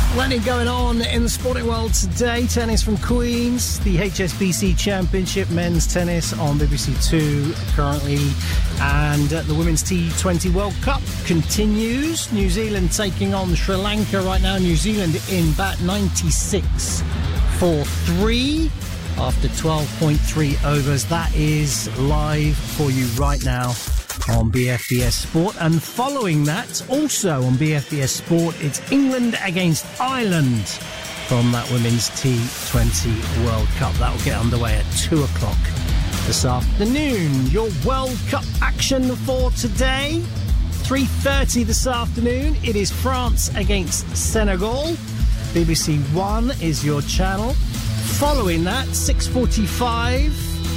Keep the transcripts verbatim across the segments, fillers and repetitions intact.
Plenty going on in the sporting world today. Tennis from Queens, the H S B C Championship men's tennis on B B C Two currently, and uh, the Women's T twenty World Cup continues. New Zealand taking on Sri Lanka right now. New Zealand in bat ninety-six for three after twelve point three overs. That is live for you right now on B F B S Sport. And following that, also on B F B S Sport, it's England against Ireland from that Women's T twenty World Cup. That will get underway at two o'clock this afternoon. Your World Cup action for today, three thirty this afternoon. It is France against Senegal. B B C One is your channel. Following that, six forty-five,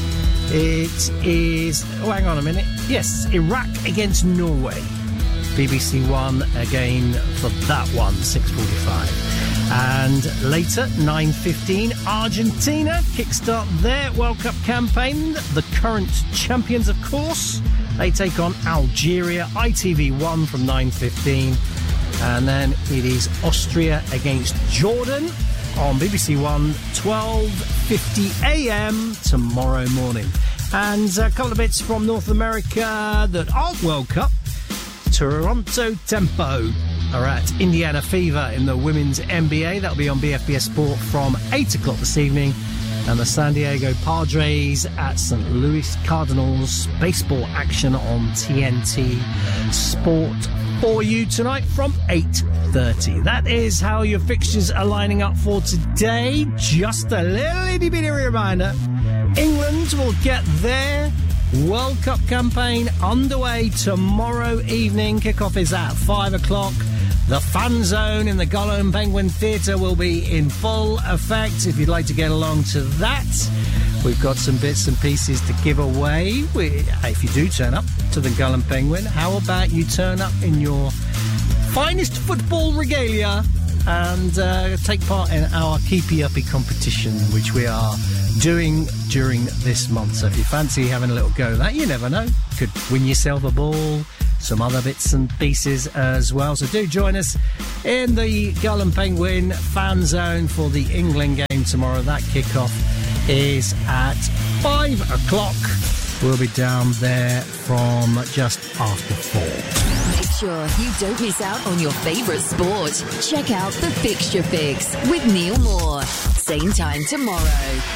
it is, oh, hang on a minute. Yes, Iraq against Norway. B B C One again for that one, six forty-five. And later, nine fifteen, Argentina kickstart their World Cup campaign. The current champions, of course. They take on Algeria, I T V One from nine fifteen. And then it is Austria against Jordan on B B C One, twelve fifty a.m. tomorrow morning. And a couple of bits from North America that aren't World Cup. Toronto Tempo are at Indiana Fever in the Women's N B A. That'll be on B F B S Sport from eight o'clock this evening. And the San Diego Padres at Saint Louis Cardinals. Baseball action on T N T Sport for you tonight from eight thirty. That is how your fixtures are lining up for today. Just a little itty bitty reminder. England will get their World Cup campaign underway tomorrow evening. Kickoff is at five o'clock. The fan zone in the Golan Penguin Theatre will be in full effect. If you'd like to get along to that, we've got some bits and pieces to give away. We, if you do turn up to the Golan Penguin, how about you turn up in your finest football regalia and uh, take part in our Keepy Uppy competition, which we are doing during this month. So if you fancy having a little go at that, you never know, could win yourself a ball, some other bits and pieces as well. So do join us in the Golan Penguin fan zone for the England game tomorrow. That kickoff is at five o'clock. We'll be down there from just after four. Make sure you don't miss out on your favourite sport. Check out the Fixture Fix with Neil Moore. Same time tomorrow.